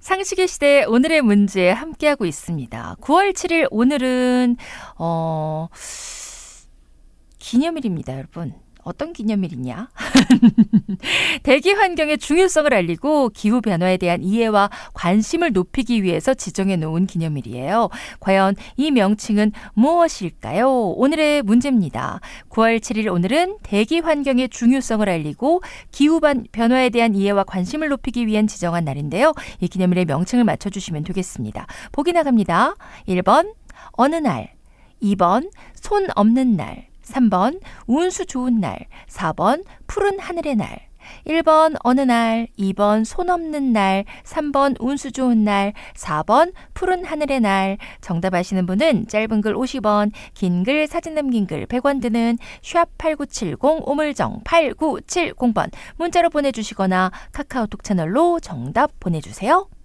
상식의 시대 오늘의 문제 함께하고 있습니다. 9월 7일 오늘은 기념일입니다, 여러분. 어떤 기념일이냐? 대기 환경의 중요성을 알리고 기후변화에 대한 이해와 관심을 높이기 위해서 지정해 놓은 기념일이에요. 과연 이 명칭은 무엇일까요? 오늘의 문제입니다. 9월 7일 오늘은 대기 환경의 중요성을 알리고 기후변화에 대한 이해와 관심을 높이기 위한 지정한 날인데요. 이 기념일의 명칭을 맞춰주시면 되겠습니다. 보기 나갑니다. 1번 어느 날, 2번 손 없는 날, 3번 운수 좋은 날, 4번 푸른 하늘의 날. 1번 어느 날, 2번 손 없는 날, 3번 운수 좋은 날, 4번 푸른 하늘의 날. 정답 아시는 분은 짧은 글 50원, 긴 글 사진 남긴 글 100원 드는 샵8970 우물정 8970번 문자로 보내주시거나 카카오톡 채널로 정답 보내주세요.